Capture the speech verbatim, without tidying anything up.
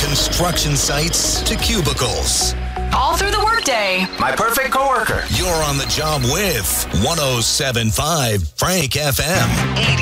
construction sites to cubicles. All through the workday. My perfect coworker. You're on the job with one oh seven point five Frank F M.